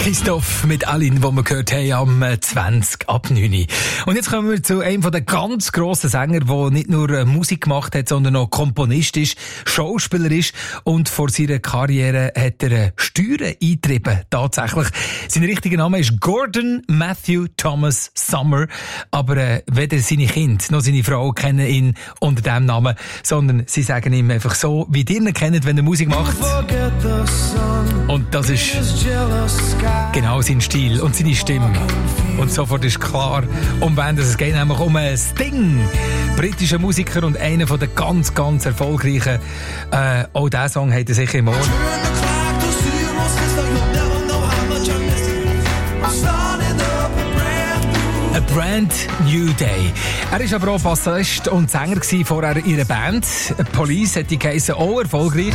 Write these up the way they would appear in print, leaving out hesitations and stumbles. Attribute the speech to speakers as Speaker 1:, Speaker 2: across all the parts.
Speaker 1: Christoph mit Aline, die wir gehört haben, am 20 ab 9. Und jetzt kommen wir zu einem der ganz grossen Sänger, der nicht nur Musik gemacht hat, sondern auch Komponist ist, Schauspieler ist und vor seiner Karriere hat er Steuern eingetrieben. Tatsächlich. Sein richtiger Name ist Gordon Matthew Thomas Summer. Aber weder seine Kinder noch seine Frau kennen ihn unter diesem Namen, sondern sie sagen ihm einfach so, wie ihr ihn kennt, wenn er Musik macht. Und das ist genau sein Stil und seine Stimme. Und sofort ist klar, um wen es geht, nämlich um Sting. Britischer Musiker und einer der ganz, ganz erfolgreichen. Auch diesen Song hat er sicher im Ohr. A Brand New Day. Er war aber auch Bassist und Sänger vorher in ihrer Band. Police hat die geheissen, auch erfolgreich.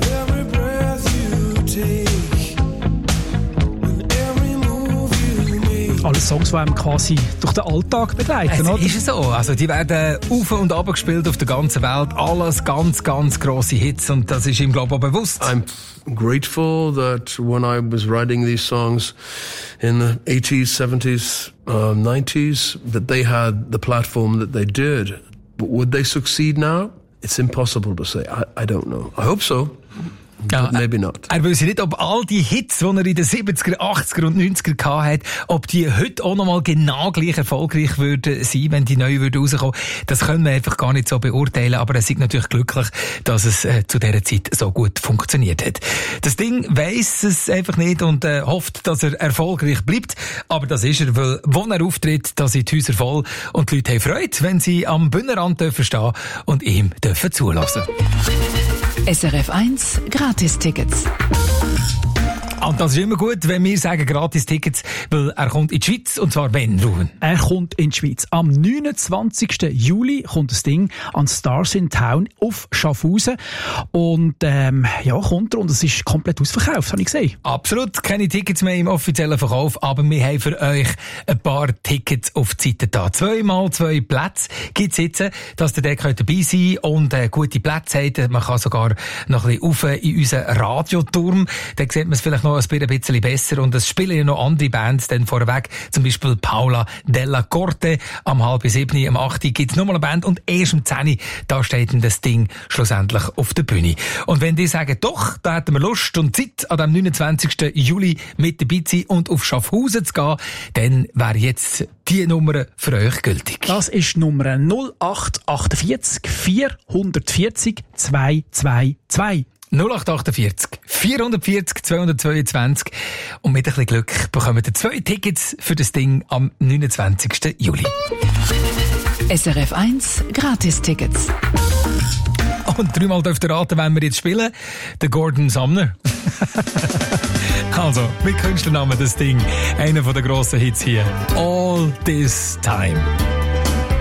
Speaker 2: Alle Songs, die einem quasi durch den Alltag begleiten, oder?
Speaker 1: Ist es so. Also, die werden auf und ab gespielt auf der ganzen Welt. Alles ganz, ganz grosse Hits. Und das ist ihm, glaube ich, auch bewusst.
Speaker 3: I'm grateful that when I was writing these songs in the 80s, 70s, 90s, that they had the platform that they did. But would they succeed now? It's impossible to say. I don't know. I hope so.
Speaker 1: Ja,
Speaker 3: but maybe not.
Speaker 1: Er weiß nicht, ob all die Hits, die er in den 70er, 80er und 90er gehabt hat, ob die heute auch nochmal genau gleich erfolgreich würden sein, wenn die neu rauskommen. Das können wir einfach gar nicht so beurteilen, aber er ist natürlich glücklich, dass es zu dieser Zeit so gut funktioniert hat. Das Ding weiss es einfach nicht und hofft, dass er erfolgreich bleibt. Aber das ist er, weil, wo er auftritt, da sind die Häuser voll und die Leute haben Freude, wenn sie am Bühnenrand dürfen stehen und ihm dürfen zulassen.
Speaker 4: SRF 1 Gratis-Tickets.
Speaker 1: Und das ist immer gut, wenn wir sagen Gratis-Tickets, weil er kommt in die Schweiz, und zwar wann, Ruben?
Speaker 2: Er kommt in die Schweiz. Am 29. Juli kommt das Ding an Stars in Town auf Schaffhausen. Und kommt er, und es ist komplett ausverkauft, habe ich gesehen.
Speaker 1: Absolut, keine Tickets mehr im offiziellen Verkauf, aber wir haben für euch ein paar Tickets auf die Seite da. 2x2 Plätze gibt es jetzt, dass ihr da dabei sein könnt und gute Plätze habt. Man kann sogar noch ein bisschen rauf in unseren Radioturm. Da sieht man es vielleicht noch ein bisschen besser. Und es spielen ja noch andere Bands dann vorweg. Zum Beispiel Paula Della Corte. Am 6:30, am 8 gibt es nochmal eine Band. Und erst um 10 da steht dann das Ding schlussendlich auf der Bühne. Und wenn die sagen, doch, da hätten wir Lust und Zeit, an dem 29. Juli mit dabei zu sein und auf Schaffhausen zu gehen, dann wäre jetzt die Nummer für euch gültig.
Speaker 2: Das ist Nummer 0848 440 222.
Speaker 1: 0848 440 222 und mit ein bisschen Glück bekommt ihr 2 Tickets für das Ding am 29. Juli.
Speaker 4: SRF 1 Gratis-Tickets.
Speaker 1: Und 3-mal dürft ihr raten, wenn wir jetzt spielen. Der Gordon Sumner. Also, mit Künstlernamen das Ding. Einer der grossen Hits hier. All This Time.